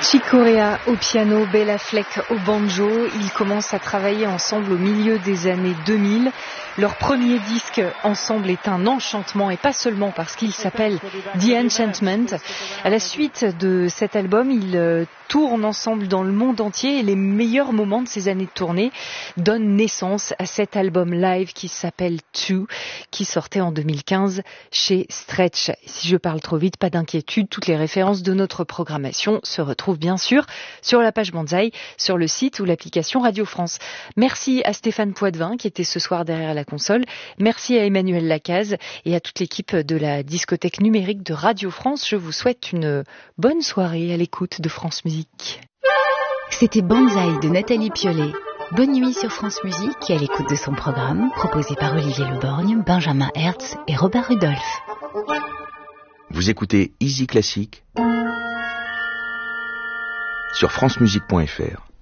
Chick Corea au piano, Bela Fleck au banjo. Ils commencent à travailler ensemble au milieu des années 2000. Leur premier disque ensemble est un enchantement, et pas seulement parce qu'il s'appelle The Enchantment. À la suite de cet album, ils tournent ensemble dans le monde entier, et les meilleurs moments de ces années de tournée donnent naissance à cet album live qui s'appelle Two, qui sortait en 2015 chez Stretch. Si je parle trop vite, pas d'inquiétude, toutes les références de notre programmation se retrouvent bien sûr sur la page Banzai, sur le site ou l'application Radio France. Merci à Stéphane Poitvin qui était ce soir derrière la console. Merci à Emmanuel Lacaze et à toute l'équipe de la discothèque numérique de Radio France. Je vous souhaite une bonne soirée à l'écoute de France Musique. C'était Banzai de Nathalie Piolet. Bonne nuit sur France Musique et à l'écoute de son programme, proposé par Olivier Leborgne, Benjamin Hertz et Robert Rudolph. Vous écoutez Easy Classique sur francemusique.fr.